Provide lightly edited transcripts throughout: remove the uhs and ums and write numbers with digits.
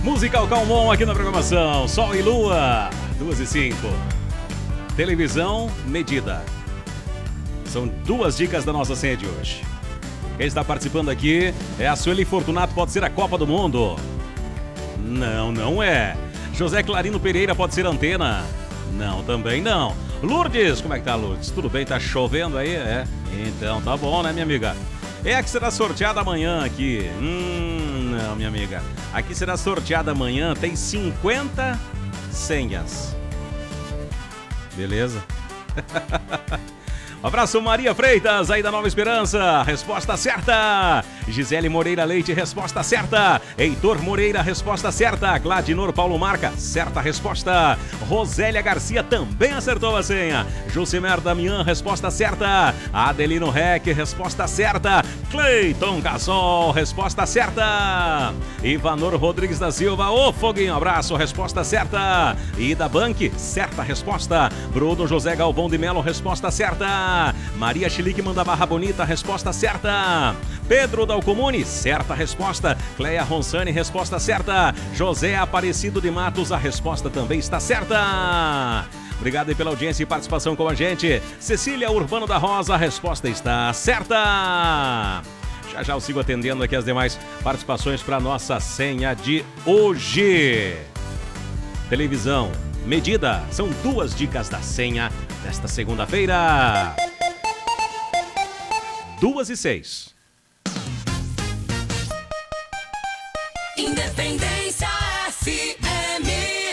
Musical Calmon aqui na programação. Sol e Lua, 2h05. Televisão medida. São 2 dicas da nossa senha de hoje. Quem está participando aqui é a Sueli Fortunato, pode ser a Copa do Mundo. Não, não é. José Clarino Pereira, pode ser antena. Não, também não. Lourdes, como é que tá, Lourdes? Tudo bem? Tá chovendo aí? É? Então tá bom, né, minha amiga? É a que será sorteada amanhã aqui. Não, minha amiga. Aqui será sorteada amanhã, tem 50 senhas. Beleza? Um abraço, Maria Freitas, aí da Nova Esperança, resposta certa. Gisele Moreira Leite, resposta certa. Heitor Moreira, resposta certa. Gladinor Paulo Marca, certa resposta. Rosélia Garcia também acertou a senha. Jucimer Damian, resposta certa. Adelino Rec, resposta certa. Cleiton Gasol, resposta certa. Ivanor Rodrigues da Silva, ô Foguinho, abraço, resposta certa. Ida Banque, certa resposta. Bruno José Galvão de Melo, resposta certa. Maria Chilique da Barra Bonita, resposta certa. Pedro Dalcomune, certa resposta. Cleia Ronsani, resposta certa. José Aparecido de Matos, a resposta também está certa. Obrigado aí pela audiência e participação com a gente. Cecília Urbano da Rosa, a resposta está certa. Já eu sigo atendendo aqui as demais participações para nossa senha de hoje. Televisão medida, são 2 dicas da senha desta segunda-feira. 2h06. Independência FM.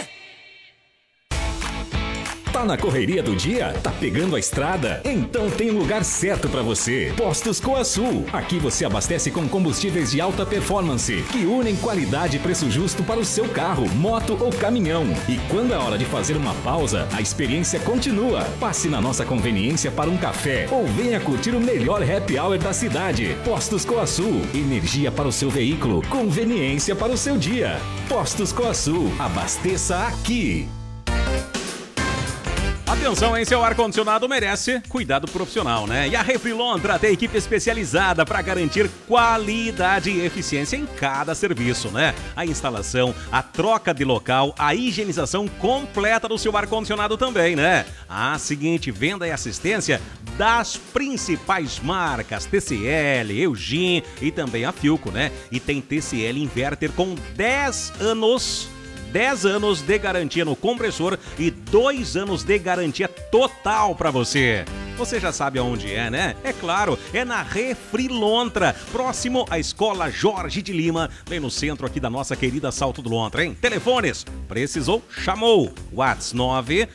Tá na correria do dia? Tá pegando a estrada? Então tem um lugar certo para você. Postos Coasul. Aqui você abastece com combustíveis de alta performance, que unem qualidade e preço justo para o seu carro, moto ou caminhão. E quando é hora de fazer uma pausa, a experiência continua. Passe na nossa conveniência para um café ou venha curtir o melhor happy hour da cidade. Postos Coasul. Energia para o seu veículo, conveniência para o seu dia. Postos Coasul. Abasteça aqui. Atenção, hein? Seu ar-condicionado merece cuidado profissional, né? E a Refrilontra tem equipe especializada para garantir qualidade e eficiência em cada serviço, né? A instalação, a troca de local, a higienização completa do seu ar-condicionado também, né? Seguinte, venda e assistência das principais marcas, TCL, Eugene e também a Filco, né? E tem TCL Inverter com 10 anos de garantia no compressor e 2 anos de garantia total para você. Você já sabe aonde é, né? É claro, é na Refrilontra, próximo à Escola Jorge de Lima, bem no centro aqui da nossa querida Salto do Lontra, hein? Telefones, precisou, chamou. WhatsApp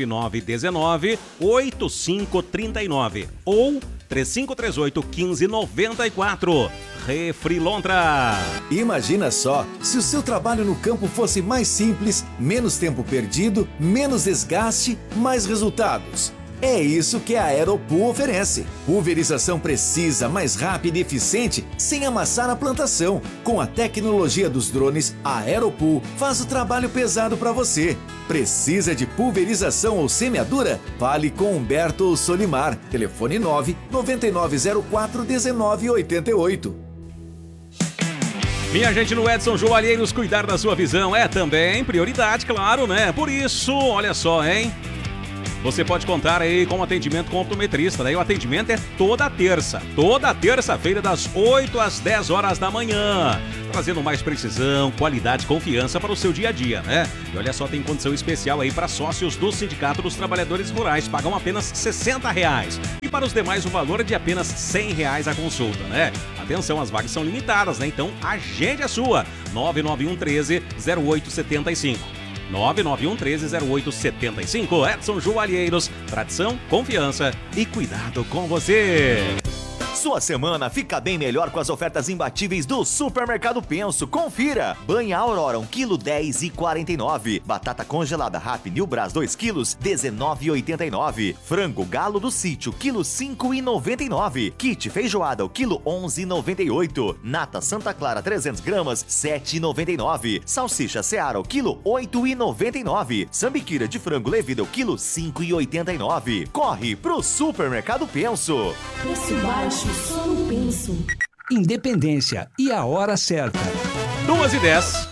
99919-8539 ou 3538-1594. Refrilontra. Imagina só, se o seu trabalho no campo fosse mais simples, menos tempo perdido, menos desgaste, mais resultados. É isso que a Aeropool oferece. Pulverização precisa, mais rápida e eficiente, sem amassar a plantação. Com a tecnologia dos drones, a Aeropool faz o trabalho pesado para você. Precisa de pulverização ou semeadura? Fale com Humberto ou Solimar. Telefone 99904-1988. Minha gente, no Edson Joalheiros, cuidar da sua visão é também prioridade, claro, né? Por isso, olha só, hein? Você pode contar aí com atendimento com optometrista, né? E o atendimento é toda terça-feira, das 8 às 10 horas da manhã. Trazendo mais precisão, qualidade, confiança para o seu dia a dia, né? E olha só, tem condição especial aí para sócios do Sindicato dos Trabalhadores Rurais. Pagam apenas R$60. E para os demais, o valor é de apenas R$100 a consulta, né? Atenção, as vagas são limitadas, né? Então, agende a sua. 99113-0875. 99113-0875. Edson Joalheiros, tradição, confiança e cuidado com você. Sua semana fica bem melhor com as ofertas imbatíveis do Supermercado Penso. Confira! Banha Aurora 1 kg 10,49. Batata congelada Happy New Brás 2 kg 19,89. Frango Galo do Sítio quilo 5,99. Kit feijoada o quilo 11,98. Nata Santa Clara 300 gramas 7,99. Salsicha Seara o quilo 8,99. Sambiquira de frango Levida o quilo 5,89. Corre pro Supermercado Penso. Preço baixo, só no Penso. Independência e a hora certa. 2h10.